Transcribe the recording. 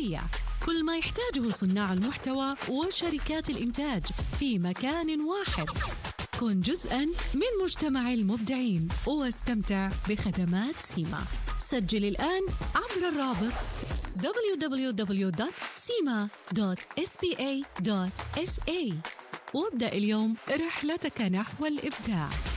العربية. كل ما يحتاجه صناع المحتوى وشركات الإنتاج في مكان واحد. كن جزءاً من مجتمع المبدعين واستمتع بخدمات سيما. سجل الآن عبر الرابط www.sima.spa.sa وابدأ اليوم رحلتك نحو الإبداع.